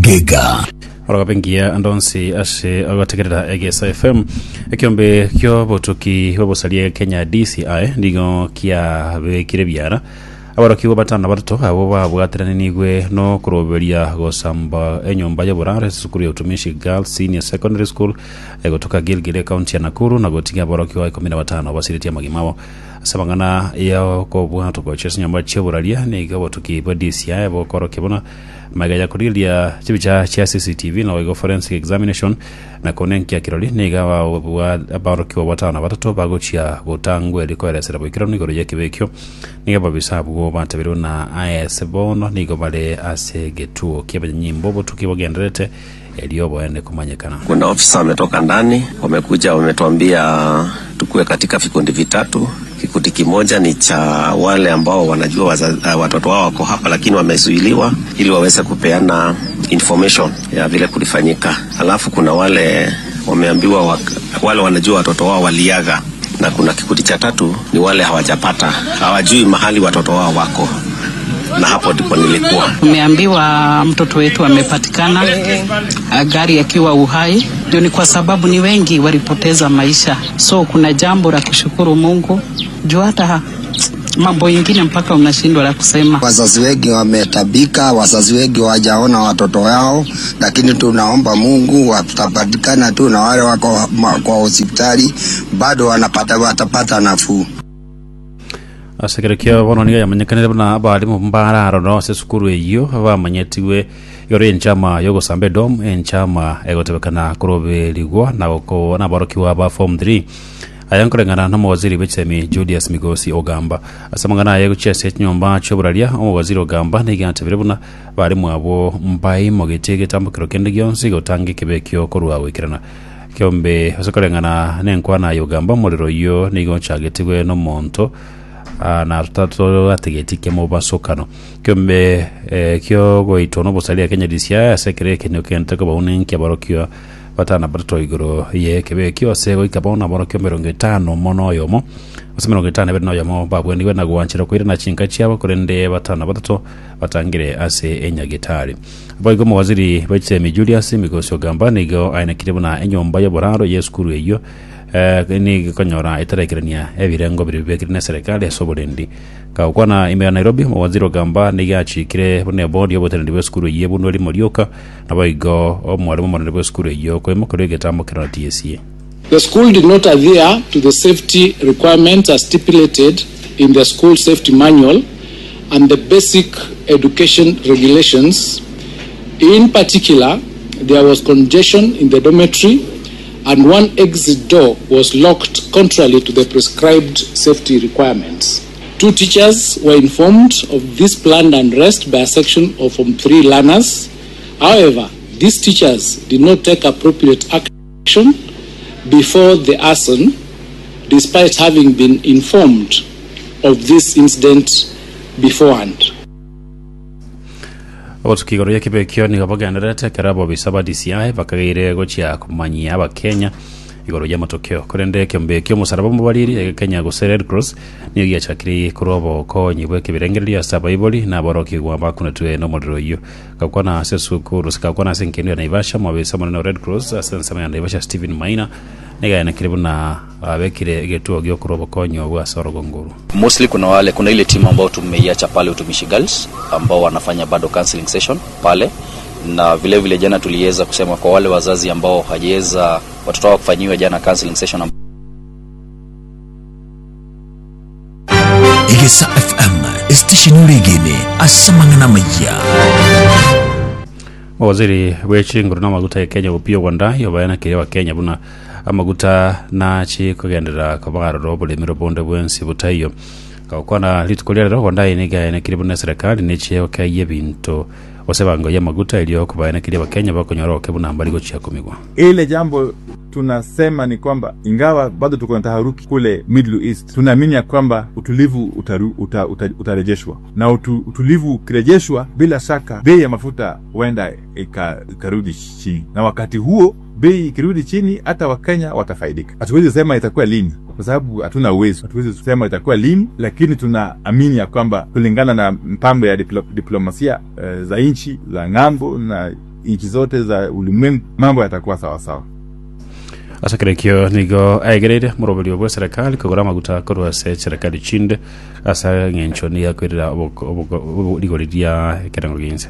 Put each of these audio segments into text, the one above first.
Gega Ora bengia andonsi ashe agatekerera Egesa FM ekiombe kyo botoki bobosalie Kenya DCI ndigo kia bekire byara abaro kiwo batana batoto abo babwaterane nigwe no kuroberia gosamba enyomba ya borare sukuru ya utumishi Girls Senior Secondary School egotoka Gilgile County ya Nakuru na gotiga abaro kiwo 15 basiritia magimabo sabangana ya ko bwato ko chese nyamba cheburalia ni gabo tukiba DCI abo koro kibona magaya kurilia chibicha cha CCTV na wego forensic examination na konenkia kiroli ni gawa abaro kiwo batana batoto bagochia gotangwe likwere serabo kironi goroje kibekyo ni gabo bisabu go batabiro na IS bono ni gobale asegetuo kibenyimbo botukibogenderete eliobo ende kumanyekana. Kuna ofisa wametoka ndani wamekuja wametuambia tukue katika vikundi vitatu. Kikundi kimoja ni cha wale ambao wanajua watoto wao wako hapa lakini wamezuiliwa ili waweze kupeana information ya vile kulifanyika. Alafu kuna wale wameambiwa wale wanajua watoto wao waliaga, na kuna kikundi cha tatu ni wale hawajui mahali watoto wao wako. Na hapo ndipo nilikuwa nimeambiwa mtoto wetu amepatikana gari akiwa uhai. Ndio ni kwa sababu ni wengi walipoteza maisha, so kuna jambo la kushukuru Mungu juu hata mambo mengine mpaka unashindwa la kusema. Wazazi wengi wametabika, wazazi wengi hawajaona watoto wao, lakini tunaomba Mungu watapatikana tu, na wale wako kwa hospitali bado watapata nafuu. Asekerekia bononiga yamanyekanire bana abalimu mbararo no se sukuru eyo abamanyetiwe yore enchama yogo sambe dom enchama egotebekana kurobe ligwa na ko na barokiwa ba form 3 ayankorengana na mawaziri bechemi Julius Migosi Ogamba asamangana yego chese nyomba choburalia omwaziri Ogamba nigantebere buna balimu abo mbai mogitege tambukiro kende gyonsi gotange kibekyo korwa wikirana kyombe asokorengana nenkwana Ogamba molero yo nigo chagetigwe no monto na tutato ategetike mo basokano kyombe kyo goitono bosalia Kenya DCI asekere kenyo kenteko baunenki abarokyo batana bato igoro ye kebe kyo sego ikabona barokyo 50 mono yomo osemero 50 beno yomo babwendiwe na gwanchira kwira na chinka cyabo kurende batana bato batangire ase enyagitari boigo mu waziri bachemi Julius Migosi Ogamba nigo aina kiribona enyomba ya boraro yeskuru eyo ni konyora itarekerania ebirengo biribekirine serikali esoborendi kaukwana ime ya Nairobi mawaziri Ogamba nigachikire bone board yoboterendi beskuru yebuno ali morioka nabaigo omwarimu monere beskuru yoko emokore getamokera TSA. The school did not adhere to the safety requirements as stipulated in the school safety manual and the basic education regulations. In particular, there was congestion in the dormitory and one exit door was locked contrary to the prescribed safety requirements. 2 teachers were informed of this planned unrest by a section of Form 3 learners. However, these teachers did not take appropriate action before the arson, despite having been informed of this incident beforehand. Otukigoro yakibekyo ni gabaganderete karabo bisaba DCI bakagire gochya kumanyia abakenya igoro ya matokeo kurende kyombe kyo musaraba mubaliri Kenya go Red Cross ni yachakiri kurobo ko nyibwe kibirengelia sabaiboli na baroki gwa bakuna tuwe no modero yo kakwana sesukuru sikakwana senkenu na Ivasha mwabesa na Red Cross asensa na Ivasha Steven Maina nega na kiribuna abekire getuo gyo kurobo ko nyobwa sorogonguru. Mostly kuna ile timu ambao tumeiacha pale Utumishi Girls ambao wanafanya bado counseling session pale, na vile jana tuliweza kusema kwa wale wazazi ambao hajaweza watoto wao kufanyiwa jana counseling session. Egesa FM station regine asamangana maya waziri wechinguru na maguta ya Kenya upio wanda yobayana kirewa Kenya buna amaguta na chikogendera kabaro bulemiro bonde bwensi butayo kakwana litukolera wanda iniga na kiribuna serikali neche okaye binto osebango ya maguta iliyo kubayana kirewa Kenya bakonyora kebuna mbali gochi yakomigwa. Ile jambo tunasema ni kwamba ingawa bado tuko na taharuki kule Middle East, tunaamini ya kwamba utulivu utarejeshwa, na utulivu ukirejeshwa bila shaka bei ya mafuta huenda ikarudi chini, na wakati huo bei ikirudi chini hata Wakenya watafaidika. Hatuwezi sema itakuwa lini kwa sababu hatuna uwezo, hatuwezi kusema itakuwa lini, lakini tunaamini ya kwamba kulingana na mpango ya diplomasia za nchi za ngambo na nchi zote za ulimwengu, mambo yatakuwa sawa sawa. Asa kirekio nigo aigerede murobeli obwe serikali kugura maguta korwa serikali chinde asa ngencho ni yakwirira ligolidia kerangoginze.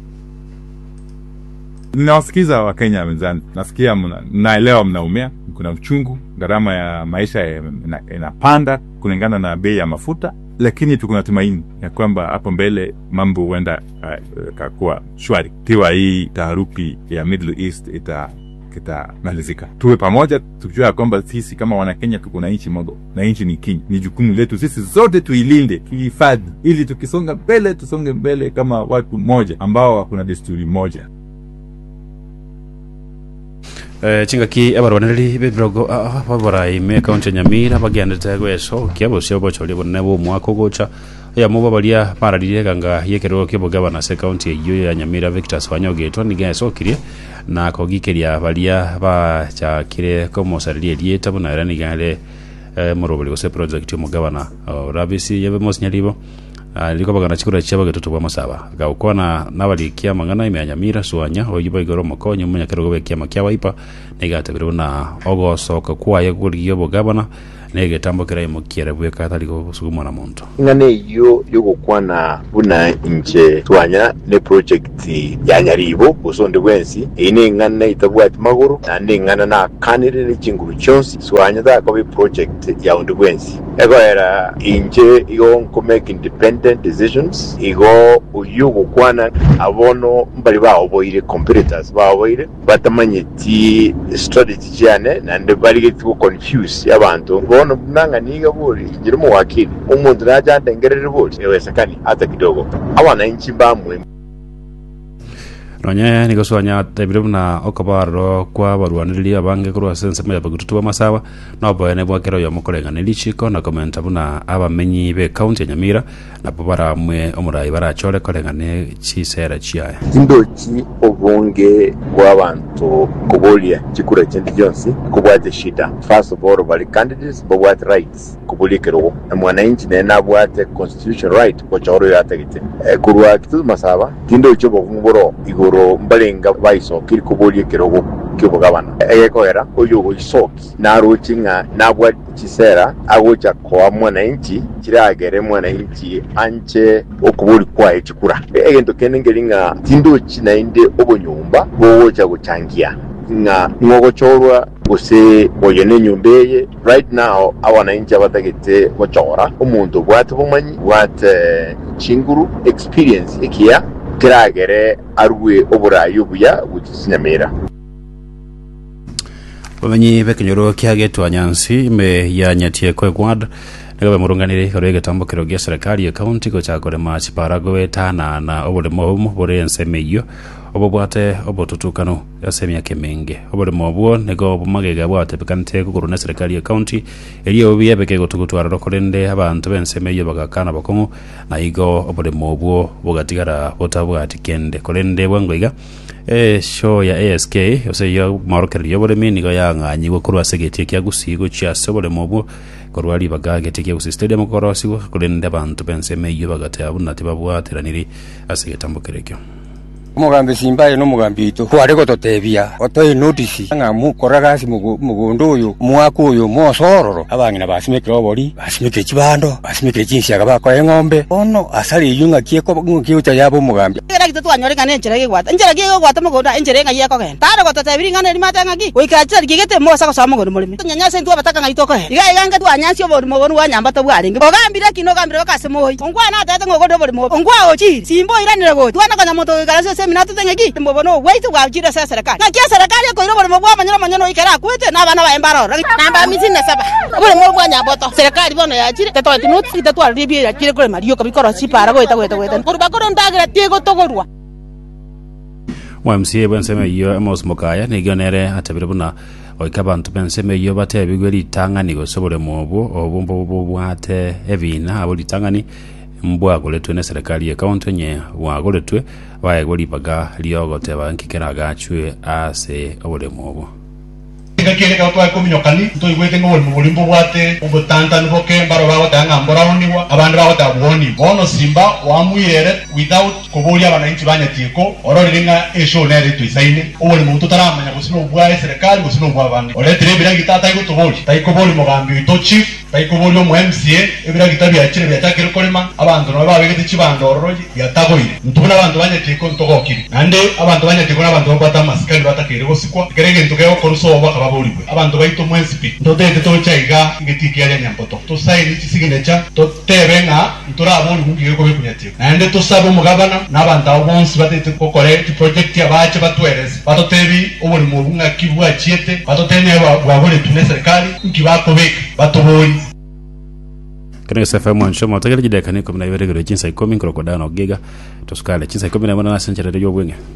Ninawasikiza Wakenya wenzangu, nasikia naelewa mnaumia, kuna uchungu, gharama ya maisha inapanda kulingana na bei ya mafuta, lakini tuko na tumaini ya kwamba hapo mbele mambo huenda kakuwa shwari. Tiwa hii taharuki ya Middle East itamalizika. Tuwe pamoja, tujue kwamba sisi kama wana Kenya tuko na nchi moja, na nchi ni Kenya. Ni jukumu letu sisi zote tuilinde, tuihifadhi, ili tukisonga mbele tusonge mbele kama watu moja ambao kuna desturi moja. Chingaki abarwaneli bebrogo babarai me kaunti Nyamira bagiandete gweso kiabo cyobo cyoli bonebo mwako gocha ya muba balia paradire ganga yekero kiboga na se kaunti iyo ya Nyamira Victor Swanyogeto nigeso kirie na kogikeria balia ba cha kire komo salie lieta buna era nigale morobeli go se project yo mugabana rabisi yebe mosnyalibo liko bagana chikura cyaba gatoto bwa masaba gakona nabalikia mangana ime Nyamira Swanya oyibo igoro mokonyo munya kero gobekia makia waipa negatabiro na ogosoka kwaye guriyo bogabana negetambokera imukire bweka ataliko sugumana muntu ngane iyo yogokwana buna inche Swanya ne project ya Nyaribo usonde bwensi ine ngane itabwati maguru nande ngana na kanire ne chinguru chonsi Swanya da ko project ya unde bwensi ego era inche iyo ko make independent decisions igo uyugo kwana abono mbali bawo boire competitors bawo boire batamanye ti strategy cyane nande bari gitiko confuse abantu bono nanga niga buri ngirimo wakini umuntu najande ngerere buri ewesa kani hata kidogo abana inchi bamwe Ronye nigo Swanya tebiruna okabaro kwa barwaniriya bange kurwa sense maya bagututuba masawa no boyene bwakero yo mukorenga nilichiko na komenta buna abamenyi be county Nyamira na babara mwe omurai barachole korenga ne chisera chiaya indochi obonge bw'abantu kubolia chikura chendi jonsi kubwate shida first of all bali candidates bwate rights kubulikero mwananchi ne nabwate constitution right ko choro yategite kurwa kitu masaba tindochi obongoro igoro mbalenga baiso kiri kubolie kerogo kibogabana eyekoera oyo isoki na ruchinga nabwa chisera agocha kwa mwananchi kiragere mwananchi anche okubuli kwa echikura egento kenengelinga tindochi na inde obonyumba bowocha guchangia nga ngogochorwa gose oyene nyumbeye right now awananchi abatagete bochora umuntu bwate bumanyi bwate chinguru experience ikia kiragere arwe oburayo buya Nyamira bamenyi bekenyoro kiagetwa nyansi me yanyatie kwa kwad ngabe murunganire korege tambokero gya serikali ya county ko chakore machi parago etana na obole momu bore nsemeyo obobwate obotutukano yasemya kemenge obole mobwo nego bumagega bwate bekante kukuruna serikali ya county eliyo biyebeke gotugutwara rokolende abantu bensemeyo bagakana bakomo na igo obole mobwo bogatigara botabwati kende kolende bwangoiga show ya ASK ose yo marokeri yobole minigo yanganyi gokurwa segeti kya gusigo cha sobole mobwo korwali bagage tike ku stadium korosigo kolende abantu bensemeyo bagate abunati babwateraniri asegetambokero Mugambi simbaye no mugambi ito kwareko totebia otoye notice nga mukoragasi mugondo uyu mwako uyu mosororo abangina basimekero bori basimeke kibando basimeke kinsi akabako engombe ono asali yunga kieko ngiucha yabo mugambi era kitatu anyoreka nenjera gegwata njera gegwata mugonda enjera nga yako gen tare gototebiri ngane rimata ngaki oikacha gigete mosa ko samugo mulimi nyanya sentu abataka ngitoko he iga iganga tu anyansi obori mugonu wanyamba to bwaringi bogambira kino gambira kasemoi ongwa na tete ngogondo bori mo ongwa ochi simbo iranire go twana kanya moto garase seminatu tengeki mbobono waitu wa jira sasa serikali na kia serikali ko iro bori mo bwa manyano ikara kwete na bana ba embaro namba mizina saba bori mo bwa nyaboto serikali bono ya jire teto tinut teto ribi ya jire ko mario ko bikoro sipara go ita ko bakoro ndagira tiego togorwa MCA benseme iyo emos mokaya nigonere atabiribuna oikabantu benseme iyo batebigweli tangani go sobole mobo obumbo bwate evina abuli tangani mbwa goletwe ne serikali ya county nye wa goletwe wa goli baga liogo teba nkikera gachwe ase obole mobo mutika kile ka kwa kuminyokani to igwete ngo mulimbo bwate ubutanta nboke baro bago tanga mboraoniwa abandu bago tabwoni bono simba wamuyere without kuburia abananchi banyatiko ororinga esho nere twisaine ubuli muntu taramanya gusino bwa serikali gusino bwa bandi oretere bira gitata igutubuli taikoboli mugambi to chief taikoboli mu MCA ebira gitabi yakire byakakire kolema abantu no babegete chibando oroji yatagoire ntubona abantu banyatiko ntogokiri nande abantu banyatiko n'abantu bakwata masikali batakire bosikwa kerege ntugeo koruso bakababulibwe abantu baito mwensipi ndotete tochaiga ngetiki ya nyampoto to sign signature to tebenga nturabona ngiye ko bikunyatiko nande to sabo mugabana n'abantu abo bonse batete ko correct project yabache batwereze batotebi ubuli mu bunga kibwa chiete batotene babone tune serikali nkibakobeka batoboli kana sefa mwansho mwategera jideka niko mna iberegero chinsa ikomi krokodano giga toskale chinsa ikomi na mwana senjere yo bwenge